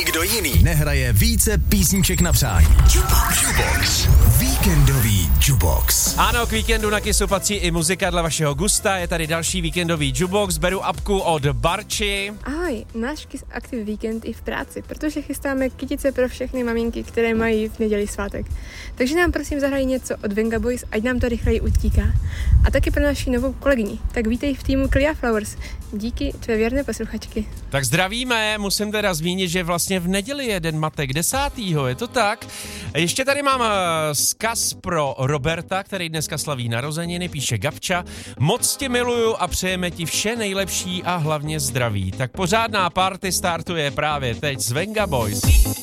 nikdo jiný nehraje více písniček na přání. Jukebox. Víkendový Jukebox. Ano, k víkendu na Kissu patří i muzika dle vašeho gusta. Je tady další víkendový Jukebox. Beru apku od Barči. Ahoj, náš Kiss Active víkend i v práci, protože chystáme kytice pro všechny maminky, které mají v neděli svátek. Takže nám prosím zahrají něco od Venga Boys, ať nám to rychleji utíká. A taky pro naši novou kolegyni. Tak vítej v týmu Clea Flowers. Díky, tvé věrné posluchačky. Tak zdravíme, musím teda zmínit, že vlastně v neděli je den matek 10. Je to tak? Ještě tady mám vzkaz pro Roberta, který dneska slaví narozeniny, píše Gabča. Moc tě miluju a přejeme ti vše nejlepší a hlavně zdraví. Tak pořádná party startuje právě teď z Venga Boys.